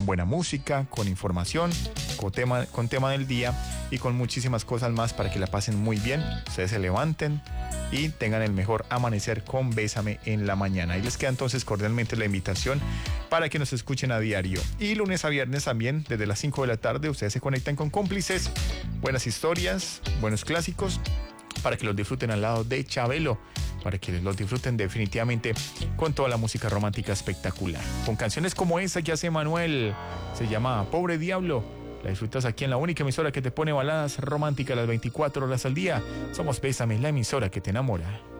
buena música, con información, con tema del día y con muchísimas cosas más para que la pasen muy bien. Ustedes se levanten y tengan el mejor amanecer con Bésame en la mañana. Ahí les queda entonces cordialmente la invitación para que nos escuchen a diario. Y lunes a viernes también, desde las 5 de la tarde, ustedes se conectan con Cómplices, buenas historias, buenos clásicos, para que los disfruten al lado de Chabelo, para que los disfruten definitivamente con toda la música romántica espectacular. Con canciones como esa que hace Manuel, se llama Pobre Diablo. La disfrutas aquí en la única emisora que te pone baladas románticas las 24 horas al día. Somos Bésame, la emisora que te enamora.